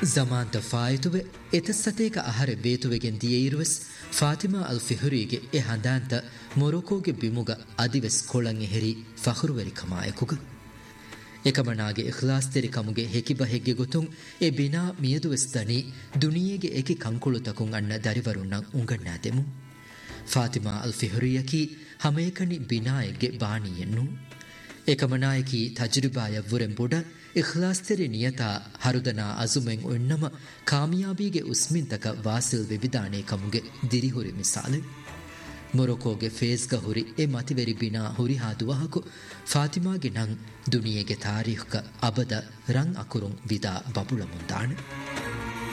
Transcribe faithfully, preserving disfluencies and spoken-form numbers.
ಜಮಾಂತ ಫಾಯಿತುವೆ ಎತಸ್ಸತೇಕ ಅಹರೆ ಬೇತುವೆಗೆನ್ ದಿಯೇರುವೆಸ್ ಫಾತಿಮಾ ಅಲ್ ಫಿಹುರಿಗೆ A ಹಂದಾಂತ ಮೊರೊಕೋಗೆ ಬಿಮುಗ ಅದಿವೆಸ್ ಕೊಳಂ ಎಹೆರಿ ಫಖ್ರುವೆರಿ ಕಮಾಯಕುಗ ಏಕಮನಾಗೆ Ikhlas ತೆರಿ ಕಮುಗೆ ಹೆಕಿಬ Hegde ಗೊತ್ತುಂ A Bina ಮಿಯದುವೆಸ್ ದನಿ ದುನಿಯೆಗೆ ಏಕೆ ಕಂಕುಳು ತಕುಂ ಅಣ್ಣ ದರಿವರುಣ್ಣ ಉಂಗಣ್ಣಾದೆಮು ಫಾತಿಮಾ ಅಲ್ ಫಿಹುರಿಯಕಿ ಹಮೇಕನಿ ಬಿನಾಯೆಗೆ ಬಾಣಿಯನ್ನು ಏಕಮನಾಯಕಿ ತಜ್ರಿಬಾಯವ್ವುರೆಂ ಬುಡ ಇಖ್ಲಾಸ್ ತೆರಿ ನಿಯತಾ ಹರುದನಾ ಅಜುಮೆಂ ಉನ್ನಮ ಕಾಮಿಯಾಬಿಗೆ ಉಸ್ಮಿಂತಕ ವಾಸಿಲ್ ವಿವಿಧಾನೆ ಕಮುಗೆ ದಿರಿಹುರಿ ಮಿಸಾಲೆ ಮೊರೊಕೋಗೆ ಫೇಸ್ಗ ಹುರಿ ಎ ಮತಿವೆರಿ ಬಿನಾ ಹುರಿ ಹಾದುವಹಕು ಫಾತಿಮಾಗೆ ನಂ ದುನಿಯೆಗೆ ತಾರೀಖ್ಕ ಅಬದ ರಂಗ್ ಅಕುರುಂ ವಿದಾ ಬಬುಳ ಮುಂದಾಣ